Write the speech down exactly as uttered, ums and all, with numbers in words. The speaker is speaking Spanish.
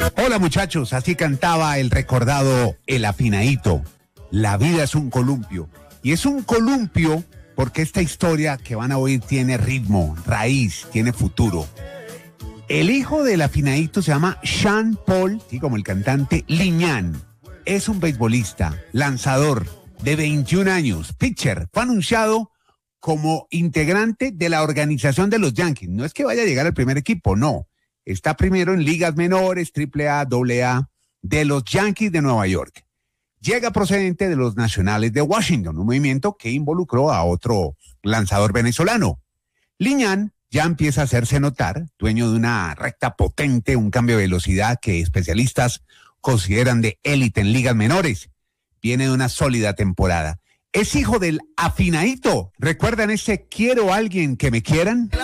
Hola muchachos, así cantaba el recordado El Afinadito. La vida es un columpio. Y es un columpio porque esta historia que van a oír tiene ritmo, raíz, tiene futuro. El hijo del Afinadito se llama Sean Paul, ¿sí? Como el cantante Liñán. Es un beisbolista, lanzador de veintiún años, pitcher. Fue anunciado como integrante de la organización de los Yankees. No es que vaya a llegar al primer equipo, no. Está primero en ligas menores, triple A, doble A, de los Yankees de Nueva York. Llega procedente de los Nacionales de Washington, un movimiento que involucró a otro lanzador venezolano. Liñán ya empieza a hacerse notar, dueño de una recta potente, un cambio de velocidad que especialistas consideran de élite en ligas menores. Viene de una sólida temporada. Es hijo del Afinadito. ¿Recuerdan ese quiero a alguien que me quieran?